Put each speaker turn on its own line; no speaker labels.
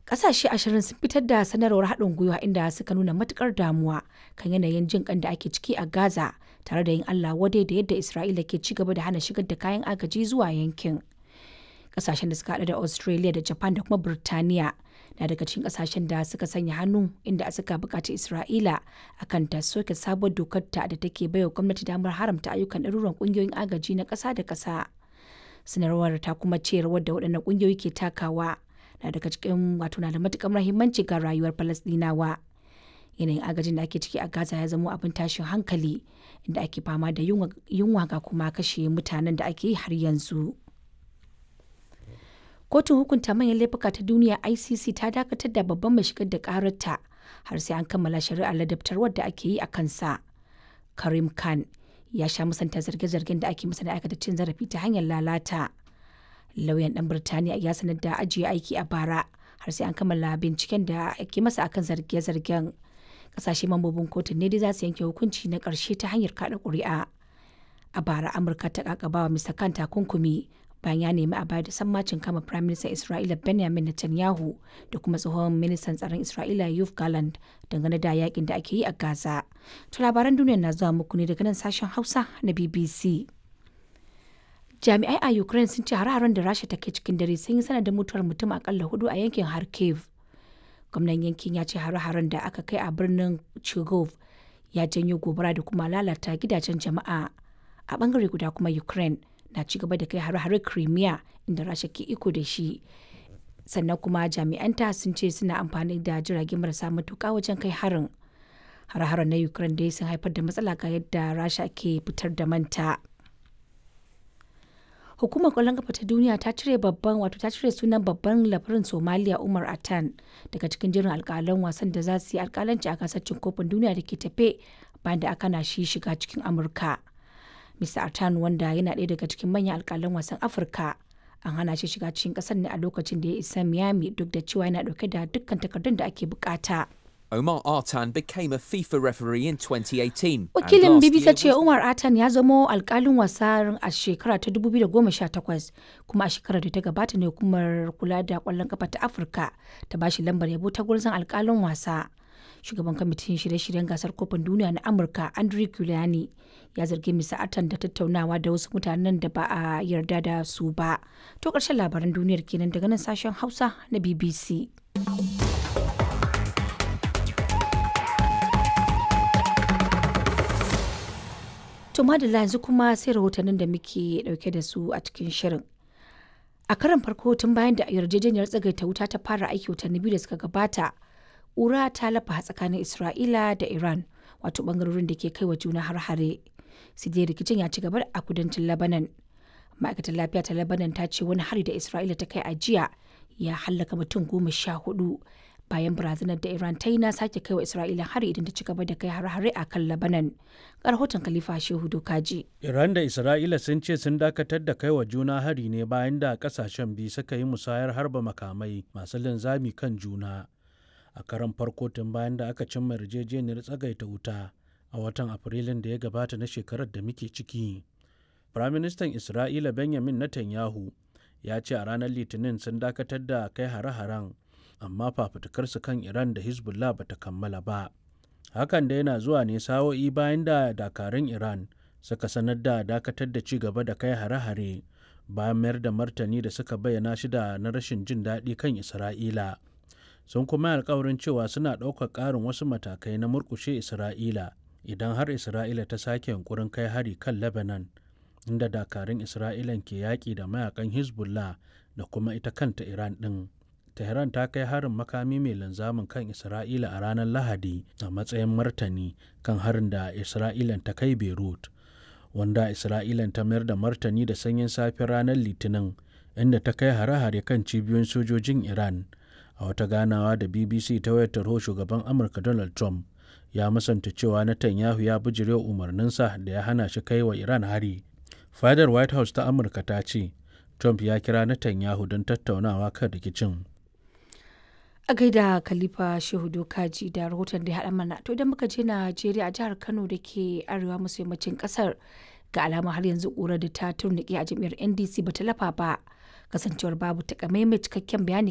Ƙasashe 20 sun fitar da sanarwar haɗin gwiwa inda suka nuna matuƙar damuwa kan yanayin jin ƙan da ake ciki a Gaza, tare da yin Allah wadai da yadda Isra'ila ke ci gaba da hana shigar da kayan agaji zuwa yankin. Ƙasashen da suka haɗa da Australia da Japan da kuma Birtaniya na daga cikin ƙasashen da suka sanya hannu, inda suka buƙaci Isra'ila akan ta soke sabuwar dokar ta da take baiwa gwamnati damar haramta ayyukan ɗaruran ƙungiyoyin agaji na ƙasa da ƙasa. Sanarwar ta kuma ce rawar da waɗannan ƙungiyoyi ke takawa na daga cikin na da matuƙar muhimmanci ga rayuwar Falasɗinawa. Yanayin agajin da ake ciki a Gaza ya zamo abin tashin hankali, inda ake fama da yunwa ga kuma kashe mutanen da ake yi har yanzu. Kotun hukunta manyan laifuka ta duniya ICC ta dakatar da babban mai shigar da ƙararta har sai an kammala shari'ar ladabtarwar da ake yi a kansa. Karim Khan ya sha musanta zarge-zargen da ake masa da aikata cin zarafi ta hanyar lalata. Lauyan ɗan Birtaniya ya sanar da ajiye aiki a bara har sai an kammala binciken da ake masa akan zarge-zargen. Ƙasashe mambobin kotun ne dai za su yanke hukunci na ƙarshe ta hanyar kaɗa ƙuri'a. A bara Amurka ta ƙaƙabawa Mr. Khan takunkumi bayan ya nemi a bayar da sammacin kama Prime Minister Isra'ila Benjamin Netanyahu da kuma tsohon ministan tsaron Isra'ila Yoav Gallant dangane da yakin da ake yi a Gaza. To labaran duniya na zuwa muku ne daga nan sashen Hausa na BBC. Jami'ai a Ukraine sun ce hare-haren da Rasha take cikin dare sun yi sanadin mutuwar mutum akalla 4 a yankin Kharkiv. Gwamnan yankin ya ce hare-haren da aka kai a birnin Chigov ya janyo gobara da kuma lalata gidajen jama'a. A bangare guda kuma Ukraine na ci gaba da kai hare-hare Crimea inda Rasha ke iko da shi. Sannan kuma jami'anta sun ce suna amfani da jirage marasa matuƙa wajen kai harin. Hare-haren na Ukraine dai sun haifar da matsala ga yadda Rasha ke fitar da manta. Hukumar kwallon kafa ta duniya ta cire sunan babban labarin Somalia Umar Atan daga cikin jirin alƙalan wasan da za su yi alƙalanci a gasar cin kofin duniya da ke tafe bayan da aka na shi shiga cikin Amurka. Mr. Atan, wanda yana ɗaya daga cikin manyan alƙalan wasan Afirka, an hana shi shiga cikin ƙasar ne a lokacin da ya isa Miami duk da cewa yana ɗauke da dukkan takardun da ake bukata.
Omar Artan became a FIFA referee in 2018.
Wakilin BBC ce Umar Artan ya zamo alkalin wasa a shekara ta 2018, kuma a shekarar da ta gabata ne hukumar kula da kwallon kafa ta Afirka ta bashi lambar yabo ta gurzon alkalin wasa. Shugaban kwamitin shirye-shiryen gasar kofin duniya na Amurka, Andrew Giuliani, ya zargi Mr. Artan da tattaunawa da wasu mutanen da ba a yarda da su ba. To ƙarshen labaran duniyar kenan daga nan sashen Hausa na BBC. To madalla yanzu kuma sai rahotannin da muke dauke da su a cikin shirin. A karan farko tun bayan da yarjejeniyar tsagaita wuta ta fara aiki watanni biyu da suka gabata, ƙura ta lafa tsakanin Isra'ila da Iran, wato bangarorin da ke kai wa juna har-hare. Sai dai rikicin ya ci gaba a kudancin Lebanon. Ma'aikatar lafiya ta Lebanon ta ce wani hari da Isra'ila ta kai a jiya ya hallaka mutum 14 bayan barazanar da Iran ta yi na sake kai wa Isra'ila hari idan ta ci gaba da kai har-hare a kan Lebanon. Rahoton Khalifa Shehu Dokaji.
Iran da Isra'ila sun ce sun dakatar da kai wa juna hari ne bayan da kasashen biyu suka yi musayar harba makamai masu linzami kan juna. A karan farko tun bayan da aka cimma yarjejeniyar tsagaita wuta a watan Afrilun da ya gabata na shekarar da muke ciki. Firaministan Isra'ila Benjamin Netanyahu ya ce a ranar Litinin sun dakatar da kai hare-haren, amma fafutukarsu kan Iran da Hezbollah bata kammala ba. Hakan da yana zuwa ne sa'o'i bayan da dakarun Iran suka sanar da dakatar da ci gaba da kai hare-hare bayan mayar da martani da suka bayyana shi da na rashin jin daɗi kan Isra'ila. Sun kuma alkawarin cewa suna ɗaukar ƙarin wasu matakai na murƙushe Isra'ila idan har Isra'ila ta sake yunkurin kai hari kan Lebanon, inda dakarun Isra'ilan ke yaƙi da mayakan Hezbollah da kuma ita kanta Iran ɗin. Tehran ta kai harin makami mai linzamin kan Isra'ila a ranar Lahadi a matsayin martani kan harin da Isra'ilan ta kai Beirut, wanda Isra'ilan ta mayar da martani da sanyin safe ranar Litinin, inda ta kai hare-hare kan cibiyoyin sojojin Iran. A wata ganawa da BBC ta wayar tarho, shugaban Amurka Donald Trump ya musanta cewa Netanyahu ya bijirewa umarninsa da ya hana shi kai wa Iran hari. Fadar White House ta Amurka ta ce Trump ya kira Netanyahu don tattaunawa kan rikicin.
A gaida Khalifa Shehu Dokaji da rahoton da ya haɗa mana. To idan muka je Najeriya, a jihar Kano da ke arewa maso yammacin ƙasar, ga alama har yanzu ƙura da ta turnike a jam'iyyar NDC bata lafa ba, kasancewar babu takamaimai cikakken bayani